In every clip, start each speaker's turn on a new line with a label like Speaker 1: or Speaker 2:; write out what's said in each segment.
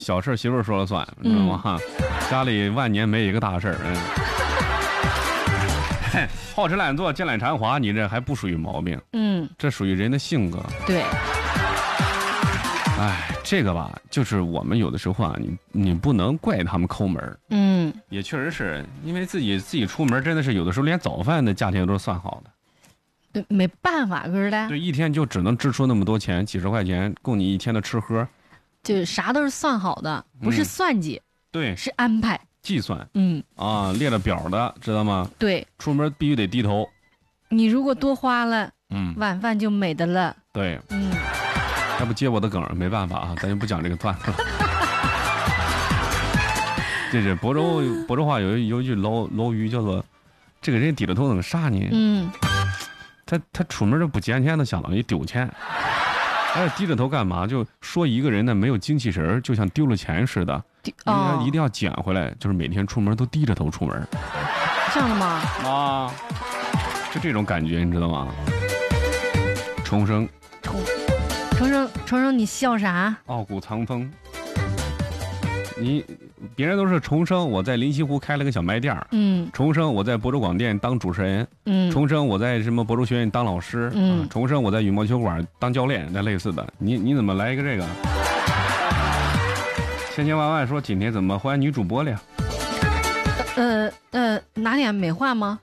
Speaker 1: 小事媳妇儿说了算，知道吗？家里万年没一个大事儿。好吃懒做，见懒馋滑，你这还不属于毛病，这属于人的性格。
Speaker 2: 对。
Speaker 1: 哎，这个吧，就是我们有的时候啊，你不能怪他们抠门。也确实是因为自己出门，真的是有的时候连早饭的价钱都是算好的。
Speaker 2: 对，没办法，可是嘞。
Speaker 1: 对，一天就只能支出那么多钱，几十块钱供你一天的吃喝。
Speaker 2: 就啥都是算好的，不是算计，
Speaker 1: 对，
Speaker 2: 是安排、
Speaker 1: 计算。列了表的，知道吗？
Speaker 2: 对，
Speaker 1: 出门必须得低头。
Speaker 2: 你如果多花了，晚饭就没得了。
Speaker 1: 对，要不接我的梗，没办法啊，咱就不讲这个段子了。这是亳州话有一句老语叫做“这个人低着头能啥呢？”他出门就不捡钱，他相当于丢钱。哎，低着头干嘛？就说一个人呢没有精气神，就像丢了钱似的。一定要捡回来，就是每天出门都低着头出门。
Speaker 2: 这样的吗？
Speaker 1: 啊，就这种感觉，你知道吗？重生，
Speaker 2: 你笑啥？
Speaker 1: 傲骨藏风。别人都是重生，我在临西湖开了个小卖店。重生我在亳州广电当主持人。重生我在什么亳州学院当老师。重生我在羽毛球馆当教练，那类似的。你怎么来一个这个？千万说今天怎么换女主播了呀？
Speaker 2: 哪点没换吗？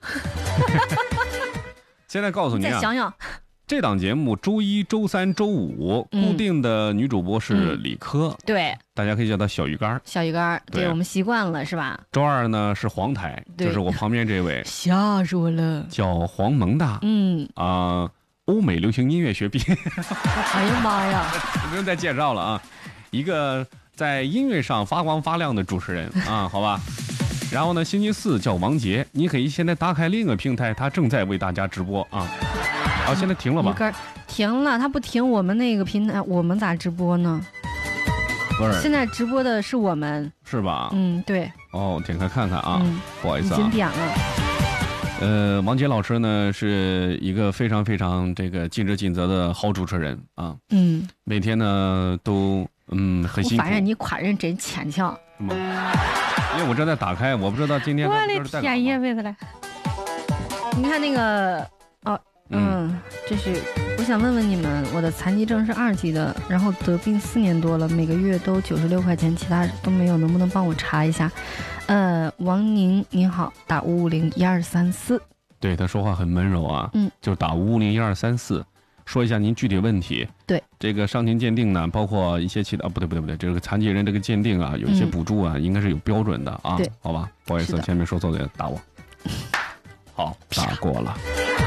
Speaker 1: 现在告诉你啊，
Speaker 2: 再想想。
Speaker 1: 这档节目周一、周三、周五固定的女主播是李科，
Speaker 2: 对，
Speaker 1: 大家可以叫她小鱼干。
Speaker 2: 小鱼干，对，我们习惯了是吧？
Speaker 1: 周二呢是黄台，就是我旁边这位，
Speaker 2: 吓死我了，
Speaker 1: 叫黄萌哒，欧美流行音乐学毕业。
Speaker 2: 哎呀妈呀，
Speaker 1: 不用再介绍了啊，一个在音乐上发光发亮的主持人啊，好吧。然后呢，星期四叫王杰，你可以现在打开另一个平台，他正在为大家直播啊。现在停了吧？
Speaker 2: 停了，他不停我们那个平台，我们咋直播呢？
Speaker 1: 不是，
Speaker 2: 现在直播的是我们，
Speaker 1: 是吧？
Speaker 2: 对。
Speaker 1: 点开看看啊，不好意思啊，
Speaker 2: 已经点了。
Speaker 1: 王杰老师呢是一个非常非常这个尽职尽责的好主持人啊。每天呢都很辛苦。
Speaker 2: 反正你夸人真牵强。
Speaker 1: 是吗？因为我正在打开，我不知道今天。
Speaker 2: 我的天爷，为啥来？你看那个。这是我想问问你们，我的残疾证是2级的，然后得病4年多了，每个月都96块钱，其他都没有，能不能帮我查一下？王宁您好，打5501234。
Speaker 1: 对，他说话很温柔啊，就打5501234，说一下您具体问题。
Speaker 2: 对，
Speaker 1: 这个伤情鉴定呢，包括一些其他不对，这个残疾人这个鉴定啊，有一些补助啊，应该是有标准的啊。
Speaker 2: 对，
Speaker 1: 好吧，不好意思，前面说错的打我。好，打过了。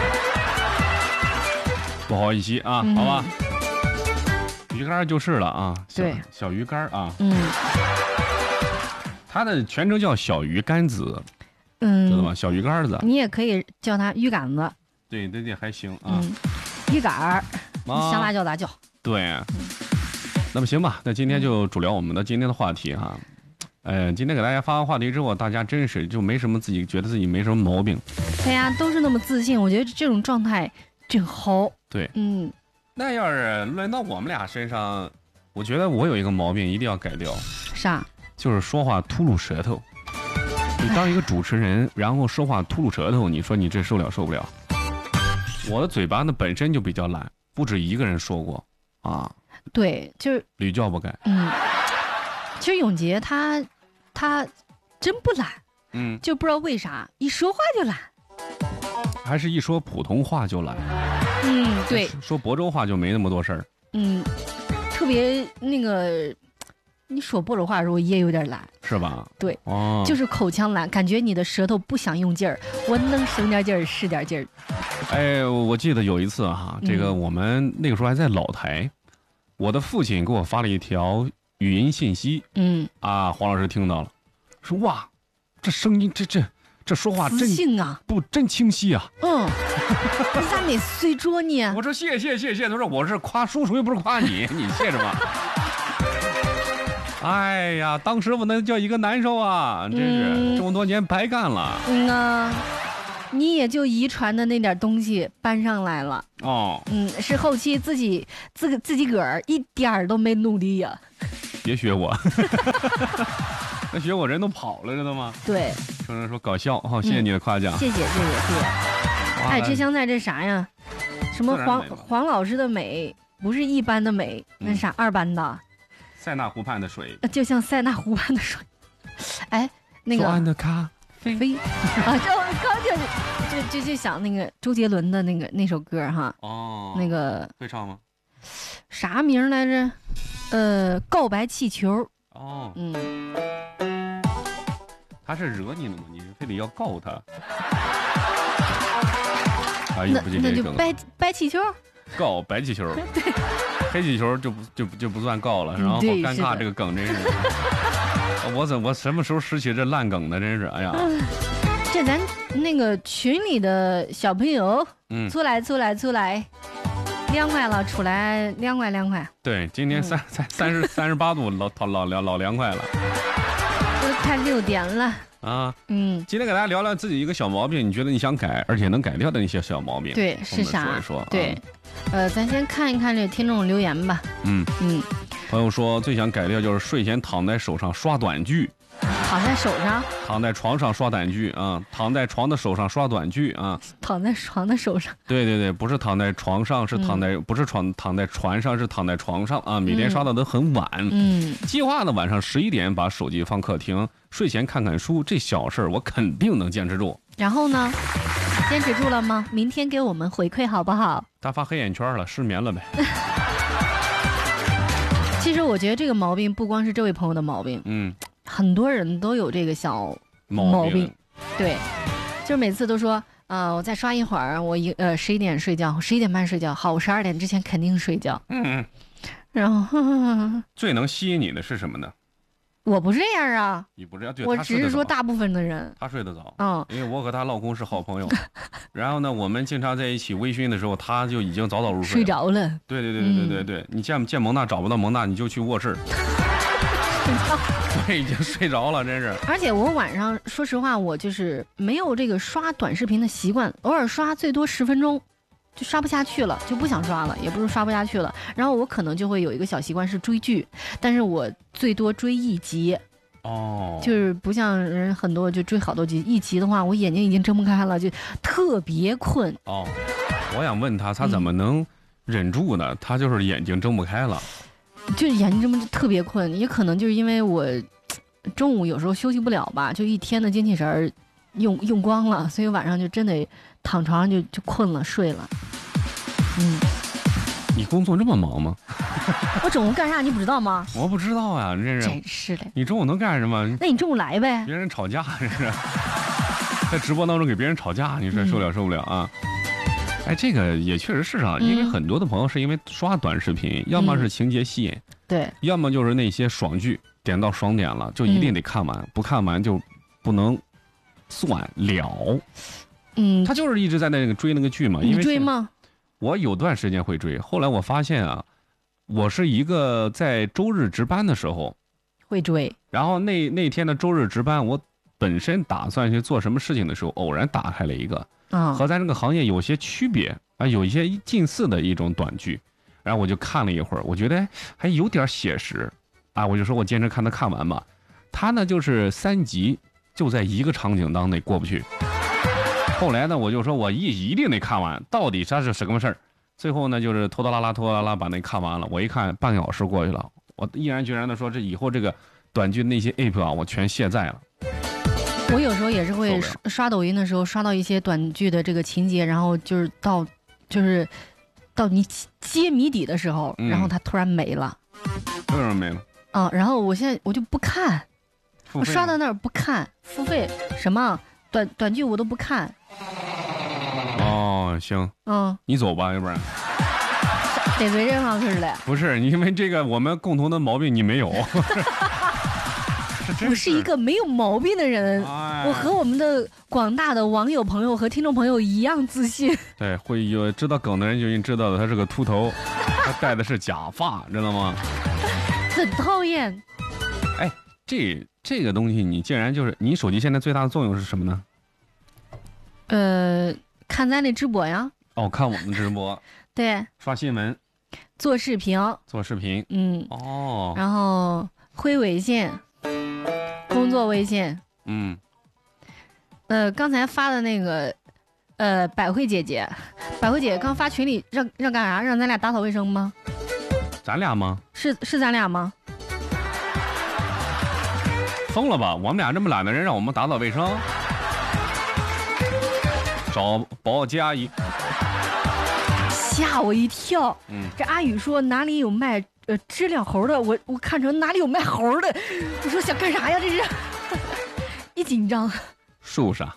Speaker 1: 不好意思啊，好吧，鱼竿就是了啊，
Speaker 2: 对，
Speaker 1: 小鱼竿啊，它的全称叫小鱼干子，知道吗？小鱼干子，
Speaker 2: 你也可以叫它鱼杆子，
Speaker 1: 对，还行啊，
Speaker 2: 鱼杆儿，想咋叫咋叫，
Speaker 1: 对，那么行吧，那今天就主聊我们的今天的话题哈，今天给大家发完话题之后，大家真是就没什么觉得自己没什么毛病，
Speaker 2: 对呀，都是那么自信，我觉得这种状态真好。
Speaker 1: 对，那要是轮到我们俩身上，我觉得我有一个毛病一定要改掉。
Speaker 2: 啥？
Speaker 1: 就是说话秃噜舌头。你当一个主持人，然后说话秃噜舌头，你说你这受不了？我的嘴巴呢本身就比较懒，不止一个人说过啊。
Speaker 2: 对，就是
Speaker 1: 屡教不改。
Speaker 2: 其实永杰他真不懒，就不知道为啥一说话就懒，
Speaker 1: 还是一说普通话就懒。
Speaker 2: 对，
Speaker 1: 说亳州话就没那么多事儿。
Speaker 2: 特别那个，你说亳州话的时候也有点懒，
Speaker 1: 是吧？
Speaker 2: 对，就是口腔懒，感觉你的舌头不想用劲儿，我能省点劲儿是点劲儿。
Speaker 1: 哎，我记得有一次哈，这个我们那个时候还在老台，我的父亲给我发了一条语音信息，黄老师听到了，说哇，这声音这说话真清晰啊！
Speaker 2: 你咋没睡着呢？
Speaker 1: 我说谢谢。他说我是夸叔叔又不是夸你，你谢着吧。哎呀，当时我那叫一个难受啊，真是这么多年白干了。
Speaker 2: 你也就遗传的那点东西搬上来了。
Speaker 1: 是
Speaker 2: 后期自己个儿一点儿都没努力呀。
Speaker 1: 别学我，那学我人都跑了，知道吗？
Speaker 2: 对，
Speaker 1: 有人说搞笑，好，谢谢你的夸奖，
Speaker 2: 谢谢。哎，这香菜这啥呀？什么黄老师的美不是一般的美，那啥二般的。
Speaker 1: 塞纳湖畔的水，
Speaker 2: 就像塞纳湖畔的水。哎，那个。
Speaker 1: 左岸的咖啡
Speaker 2: 啊，就想那个周杰伦的那首歌哈。
Speaker 1: 哦。
Speaker 2: 那个
Speaker 1: 会唱吗？
Speaker 2: 啥名来着？告白气球。
Speaker 1: 哦。他是惹你了吗？你非得要告他？啊，又不记这个梗。
Speaker 2: 那就掰气球。
Speaker 1: 告白气球。
Speaker 2: 对。
Speaker 1: 黑气球就不算告了，然后好尴尬，这个梗真是。我什么时候拾起这烂梗的？真是，哎呀！
Speaker 2: 这咱那个群里的小朋友，出来，凉快了，出来凉快。
Speaker 1: 对，今天38度，老凉快了。
Speaker 2: 都快6点了
Speaker 1: 啊。今天给大家聊聊自己一个小毛病，你觉得你想改，而且能改掉的那些小毛病。
Speaker 2: 对，是啥？
Speaker 1: 说一说。
Speaker 2: 对。咱先看一看这听众留言吧。
Speaker 1: 朋友说最想改掉就是睡前躺在手上刷短剧。
Speaker 2: 躺在手上？
Speaker 1: 躺在床上刷短剧啊！躺在床的手上刷短剧啊！
Speaker 2: 躺在床的手上？
Speaker 1: 对，不是躺在床上，是不是躺在船上，是躺在床上啊！每天刷的都很晚。计划呢晚上11点把手机放客厅，睡前看看书，这小事我肯定能坚持住。
Speaker 2: 然后呢？坚持住了吗？明天给我们回馈好不好？
Speaker 1: 他发黑眼圈了，失眠了呗。
Speaker 2: 其实我觉得这个毛病不光是这位朋友的毛病，很多人都有这个小毛病。对，就是每次都说，我再刷一会儿，我11点睡觉，11点半睡觉，好，我12点之前肯定睡觉。然后
Speaker 1: 最能吸引你的是什么呢？
Speaker 2: 我不是这样啊，
Speaker 1: 你不是对，
Speaker 2: 我只是说大部分的人，
Speaker 1: 他睡得早，因为我和她老公是好朋友，然后呢，我们经常在一起微醺的时候，他就已经早入睡
Speaker 2: 着了。对，
Speaker 1: 你见蒙娜找不到蒙娜，你就去卧室，对，已经睡着了，真是。
Speaker 2: 而且我晚上说实话，我就是没有这个刷短视频的习惯，偶尔刷最多10分钟。就刷不下去了，就不想刷了，也不是刷不下去了。然后我可能就会有一个小习惯是追剧，但是我最多追1集。就是不像人很多就追好多集，1集的话我眼睛已经睁不开了，就特别困。
Speaker 1: 我想问他怎么能忍住呢？他就是眼睛睁不开了，
Speaker 2: 就是眼睛睁不特别困，也可能就是因为我中午有时候休息不了吧，就一天的精气神用光了，所以晚上就真得躺床上就困了，睡了。
Speaker 1: 你工作这么忙吗？
Speaker 2: 我中午干啥你不知道吗？
Speaker 1: 我不知道啊，
Speaker 2: 真是的。
Speaker 1: 你中午能干什么？
Speaker 2: 那你中午来呗。
Speaker 1: 别人吵架，这是在直播当中给别人吵架，你说受不了啊？哎，这个也确实是啊，因为很多的朋友是因为刷短视频，要么是情节吸引，
Speaker 2: 对，
Speaker 1: 要么就是那些爽剧，点到爽点了就一定得看完，不看完就不能算了。他就是一直在那个追那个剧嘛。
Speaker 2: 你追吗？
Speaker 1: 我有段时间会追，后来我发现啊，我是一个在周日值班的时候
Speaker 2: 会追，
Speaker 1: 然后那天的周日值班，我本身打算去做什么事情的时候，偶然打开了一个和咱这个行业有些区别啊，有一些近似的一种短剧，然后我就看了一会儿，我觉得还有点写实啊，我就说我坚持看它看完吧。它呢就是3集就在一个场景当内过不去。后来呢，我就说我一定得看完，到底它是什么事儿。最后呢，就是拖拖拉拉把那看完了。我一看半个小时过去了，我毅然决然的说，这以后这个短剧那些 app 啊，我全卸载了。
Speaker 2: 我有时候也是会刷抖音的时候刷到一些短剧的这个情节，然后就是到你揭谜底的时候，然后它突然没了。
Speaker 1: 为什么没了？
Speaker 2: 然后我现在我就不看，我刷到那儿不看，付费什么短剧我都不看。
Speaker 1: 行，你走吧，要不然
Speaker 2: 得罪人了似的。
Speaker 1: 不是，因为这个我们共同的毛病你没有。
Speaker 2: 我是一个没有毛病的人，我和我们的广大的网友朋友和听众朋友一样自信。
Speaker 1: 对，会有知道梗的人就已经知道了，他是个秃头，他戴的是假发，知道吗？
Speaker 2: 很讨厌。
Speaker 1: 哎，这个东西，你既然就是你手机现在最大的作用是什么呢？
Speaker 2: 看咱的直播呀。
Speaker 1: 看我们的直播。
Speaker 2: 对。
Speaker 1: 刷新闻。
Speaker 2: 做视频。
Speaker 1: 哦。
Speaker 2: 然后回微信，工作微信。刚才发的那个，百惠姐姐刚发群里让干啥？让咱俩打扫卫生吗？
Speaker 1: 咱俩吗？
Speaker 2: 是咱俩吗？
Speaker 1: 疯了吧！我们俩这么懒的人，让我们打扫卫生，找保洁阿姨，
Speaker 2: 吓我一跳。这阿宇说哪里有卖知了猴的，我看成哪里有卖猴的，我说想干啥呀？这是一紧张。
Speaker 1: 树上。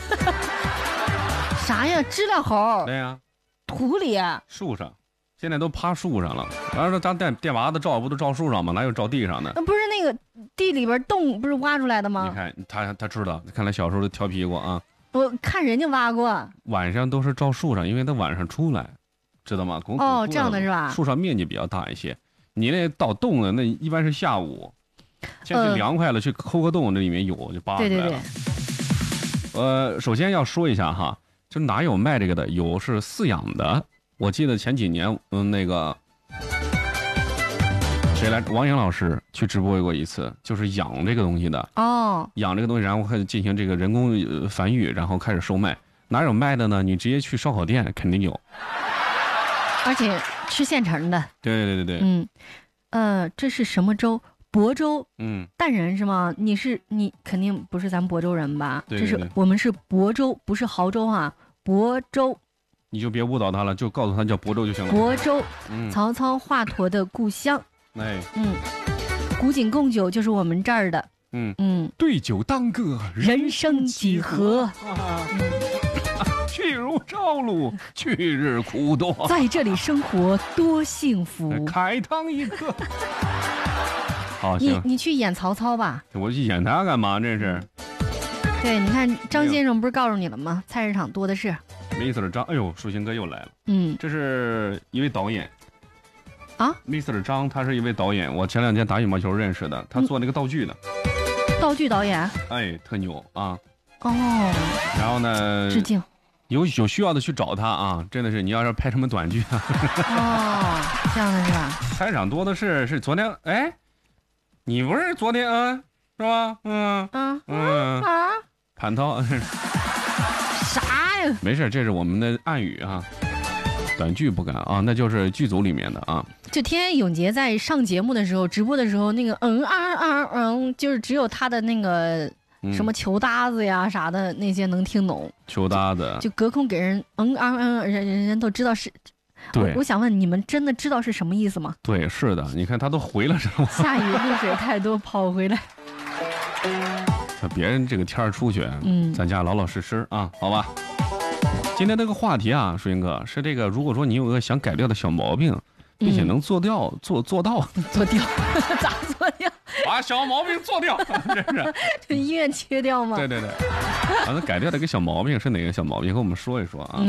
Speaker 2: 啥呀？知了猴？
Speaker 1: 对呀。
Speaker 2: 土里。
Speaker 1: 树上。现在都趴树上了，然后咱电娃子照不都照树上吗？哪有照地上的？
Speaker 2: 不是那个地里边洞不是挖出来的吗？
Speaker 1: 你看他知道，看来小时候都调皮过啊。
Speaker 2: 我看人家挖过。晚
Speaker 1: 上都是照树上，因为他晚上出来，知道吗？
Speaker 2: 哦，这样的是吧？
Speaker 1: 树上面积比较大一些，你那到洞的那一般是下午，天气凉快了去抠个洞，这里面有就扒出来了。对。首先要说一下哈，就哪有卖这个的？有是饲养的。我记得前几年，那个谁来，王颖老师去直播过一次，就是养这个东西的。养这个东西，然后开始进行这个人工繁育，然后开始售卖。哪有卖的呢？你直接去烧烤店肯定有，
Speaker 2: 而且吃现成的。
Speaker 1: 对。
Speaker 2: 这是什么州？亳州。儋人是吗？你肯定不是咱亳州人吧？
Speaker 1: 对。
Speaker 2: 这是我们是亳州，不是亳州啊，亳州。
Speaker 1: 你就别误导他了，就告诉他叫亳州就行了。
Speaker 2: 亳州，曹操华佗的故乡。古井贡酒就是我们这儿的。
Speaker 1: 对酒当歌，
Speaker 2: 人生几何？
Speaker 1: 去如朝露，去日苦多。
Speaker 2: 在这里生活多幸福。
Speaker 1: 开膛一刻。好，
Speaker 2: 你去演曹操吧。
Speaker 1: 我去演他干嘛？这是。
Speaker 2: 对，你看张先生不是告诉你了吗？菜市场多的是。
Speaker 1: Mr. 张，哎呦，树新哥又来了。这是一位导演。Mr. 张，他是一位导演，我前2天打羽毛球认识的，他做那个道具的。
Speaker 2: 道具导演。
Speaker 1: 特牛啊。
Speaker 2: 然
Speaker 1: 后呢？
Speaker 2: 致敬。
Speaker 1: 有需要的去找他啊！真的是，你要是拍什么短剧啊？
Speaker 2: 这样的是吧？
Speaker 1: 菜市场多的是昨天，你不是昨天是吧？蟠桃。
Speaker 2: 啥呀？
Speaker 1: 没事，这是我们的暗语啊。短剧不敢啊，那就是剧组里面的啊。
Speaker 2: 就天天永杰在上节目的时候，直播的时候，那个就是只有他的那个什么球搭子呀啥的那些能听懂。球搭子就隔空给人人都知道是。对，我想问你们真的知道是什么意思吗？
Speaker 1: 对，是的，你看他都回了，知道吗？
Speaker 2: 下雨露水太多，跑回来。
Speaker 1: 别人这个天儿出去，咱家老老实实啊，好吧。今天这个话题啊，树英哥是这个，如果说你有个想改掉的小毛病，并且能做到，做到
Speaker 2: 咋做掉？
Speaker 1: 把小毛病做掉，真是。
Speaker 2: 医院切掉吗？
Speaker 1: 对。完了，改掉的一个小毛病是哪个小毛病？和我们说一说啊。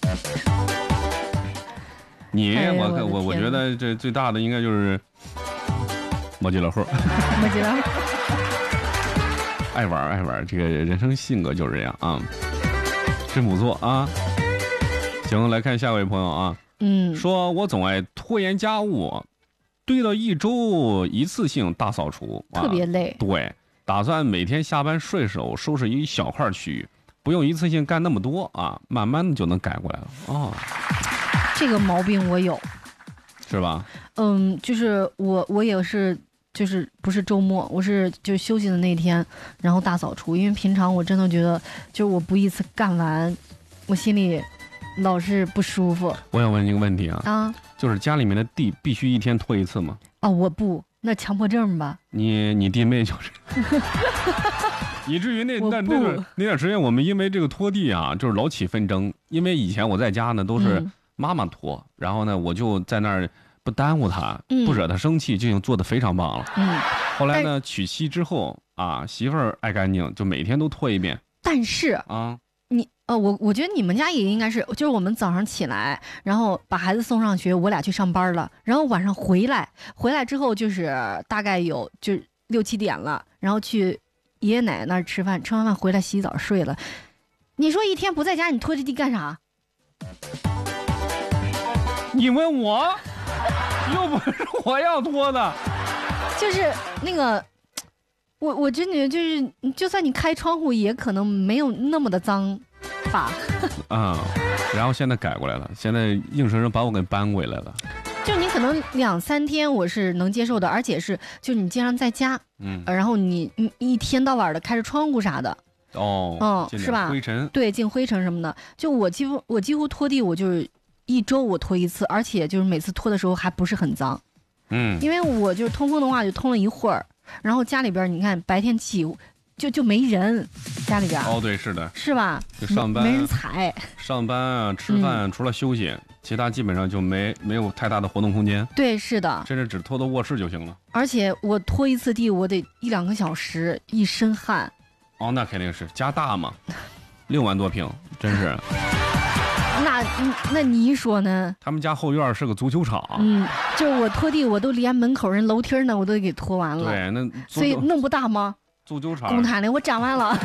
Speaker 1: 我觉得这最大的应该就是摸鸡老虎。
Speaker 2: 摸鸡老虎。
Speaker 1: 爱玩，这个人生性格就是这样啊，真不错啊。行，来看下位朋友啊，说我总爱拖延家务，堆到1周一次性大扫除，
Speaker 2: 特别累。
Speaker 1: 对，打算每天下班顺手收拾一小块区域，不用一次性干那么多啊，慢慢的就能改过来了。
Speaker 2: 这个毛病我有，
Speaker 1: 是吧？
Speaker 2: 就是我也是。就是不是周末，我是就休息的那天，然后大扫除。因为平常我真的觉得，就是我不一次干完，我心里老是不舒服。
Speaker 1: 我想问你一个问题啊，就是家里面的地必须1天拖1次吗？
Speaker 2: 我不，那强迫症吧。
Speaker 1: 你弟妹就是，以至于那段时间我们因为这个拖地啊，就是老起纷争。因为以前我在家呢都是妈妈拖，然后呢我就在那儿。不耽误他，不惹他生气，就已经做得非常棒了。后来呢，娶妻之后啊，媳妇儿爱干净，就每天都拖一遍。
Speaker 2: 但是我觉得你们家也应该是，就是我们早上起来，然后把孩子送上学，我俩去上班了，然后晚上回来之后就是大概有就6、7点了，然后去爷爷奶奶那儿吃饭，吃完饭回来洗澡睡了。你说一天不在家，你拖着地干啥？
Speaker 1: 你问我？ 又不是我要脱的。
Speaker 2: 就是那个，我真觉得就是，就算你开窗户，也可能没有那么的脏吧。
Speaker 1: 然后现在改过来了，现在硬生生把我给搬回来了。
Speaker 2: 就你可能2、3天我是能接受的，而且是就你经常在家，然后你一天到晚的开着窗户啥的，是吧？
Speaker 1: 灰尘，
Speaker 2: 对，进灰尘什么的。就我几乎拖地，我就是1周我拖1次，而且就是每次拖的时候还不是很脏，因为我就是通风的话就通了一会儿，然后家里边你看白天起就没人，家里边
Speaker 1: 对，是的，
Speaker 2: 是吧？
Speaker 1: 就上班
Speaker 2: 没人踩，
Speaker 1: 上班啊，吃饭除了休息，其他基本上就没有太大的活动空间。
Speaker 2: 对，是的，
Speaker 1: 甚至只拖到卧室就行了。
Speaker 2: 而且我拖1次地，我得1、2个小时，一身汗。
Speaker 1: 那肯定是家大嘛，6万多平，真是。
Speaker 2: 那你说呢？
Speaker 1: 他们家后院是个足球场。
Speaker 2: 就是我拖地，我都连门口人楼梯呢，我都给拖完了。
Speaker 1: 对，那
Speaker 2: 所以弄不大吗？
Speaker 1: 足球场
Speaker 2: 公摊的我占完了。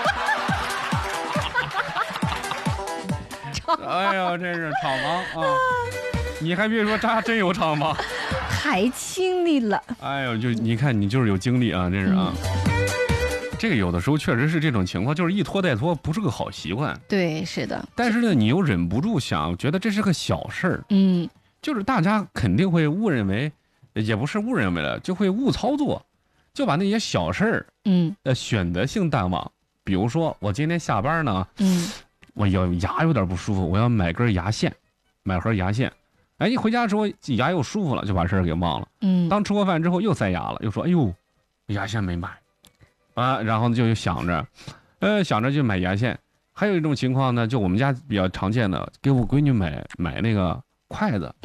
Speaker 1: 哎呀，真是厂房啊！你还别说，这还真有厂房，
Speaker 2: 太亲密了。
Speaker 1: 哎呦，就你看，你就是有经历啊，真是啊。这个有的时候确实是这种情况，就是一拖再拖，不是个好习惯。
Speaker 2: 对，是的。
Speaker 1: 但是呢，你又忍不住想，觉得这是个小事儿。就是大家肯定会误认为，也不是误认为了，就会误操作，就把那些小事儿，选择性淡忘。比如说，我今天下班呢，我牙有点不舒服，我要买根牙线，买盒牙线。哎，一回家之后牙又舒服了，就把事儿给忘了。当吃过饭之后又塞牙了，又说哎呦，牙线没买。然后就想着就买牙线。还有一种情况呢，就我们家比较常见的，给我闺女买那个筷子。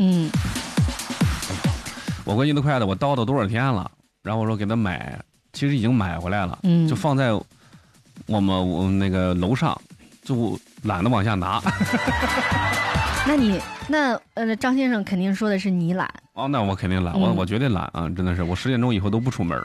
Speaker 1: 我闺女的筷子我叨叨多少天了，然后我说给她买，其实已经买回来了，就放在我们那个楼上，就懒得往下拿。
Speaker 2: 那张先生肯定说的是你懒。
Speaker 1: 那我肯定懒，我绝对懒啊，真的是，我10点钟以后都不出门了。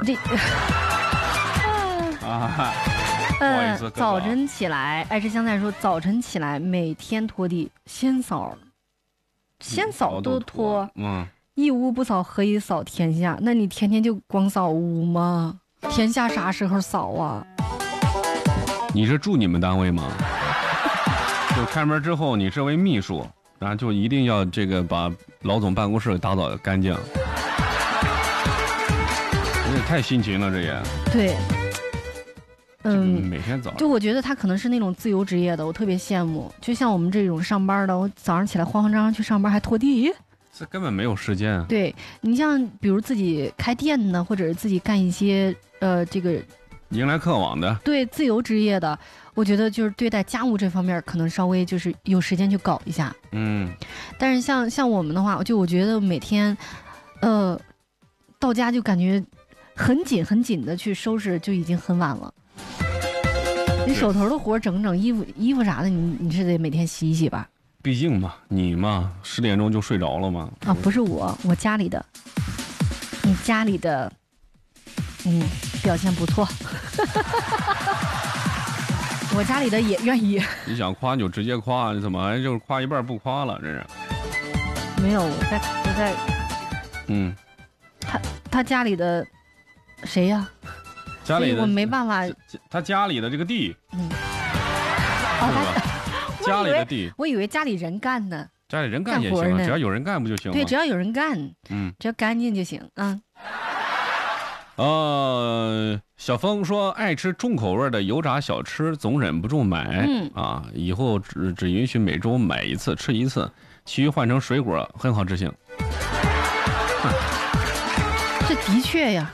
Speaker 1: 不好意思，
Speaker 2: 早晨起来，爱吃香菜说早晨起来每天拖地，先扫都拖，一屋不扫何以扫天下？那你天天就光扫屋吗？天下啥时候扫啊？
Speaker 1: 你是住你们单位吗？就开门之后，你是位秘书，然后就一定要这个把老总办公室打扫干净。这也太辛勤了，这也
Speaker 2: 对。
Speaker 1: 每天早上
Speaker 2: 就我觉得他可能是那种自由职业的，我特别羡慕。就像我们这种上班的，我早上起来慌慌张张去上班还拖地，
Speaker 1: 这根本没有时间。
Speaker 2: 对，你像比如自己开店呢，或者是自己干一些这个
Speaker 1: 迎来客往的，
Speaker 2: 对，自由职业的，我觉得就是对待家务这方面可能稍微就是有时间去搞一下。但是像我们的话，我觉得每天到家就感觉很紧的去收拾，就已经很晚了。你手头的活整衣服啥的，你是得每天洗一洗吧？
Speaker 1: 毕竟嘛，你嘛10点钟就睡着了嘛。
Speaker 2: 不是我家里的，你家里的，表现不错。我家里的也愿意。
Speaker 1: 你想夸你就直接夸，你怎么还就是夸一半不夸了？这是。
Speaker 2: 没有，我在。他家里的谁呀？
Speaker 1: 家里的
Speaker 2: 我没办法，
Speaker 1: 他家里的这个地，家里的地，
Speaker 2: 我以为家里人干呢，
Speaker 1: 家里人干也行，只要有人干不就行吗？
Speaker 2: 对，只要有人干，只要干净就行啊。
Speaker 1: 小峰说爱吃重口味的油炸小吃，总忍不住买，以后只允许每周买1次吃1次，其余换成水果，很好执行。
Speaker 2: 这的确呀。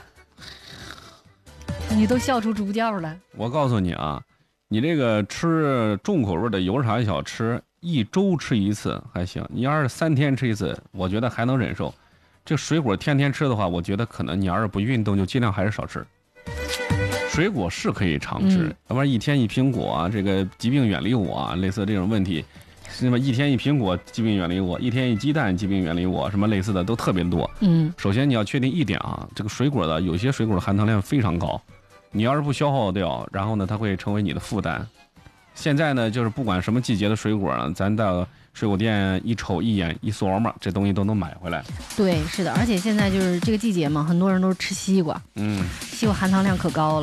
Speaker 2: 你都笑出猪叫了。
Speaker 1: 我告诉你啊，你这个吃重口味的油炸小吃，1周吃1次还行，你要是3天吃1次，我觉得还能忍受。这水果天天吃的话，我觉得可能你要是不运动，就尽量还是少吃。水果是可以常吃，要不然1天1苹果啊，这个疾病远离我啊，类似这种问题，什么1天1苹果疾病远离我，1天1鸡蛋疾病远离我，什么类似的都特别多。首先你要确定一点啊，这个水果的有些水果的含糖量非常高。你要是不消耗掉，然后呢，它会成为你的负担。 现在呢，就是不管什么季节的水果啊，咱到水果店一瞅一眼一琢磨，这东西都能买回来。
Speaker 2: 对，是的，而且现在就是这个季节嘛，很多人都是吃西瓜，西瓜含糖量可高了。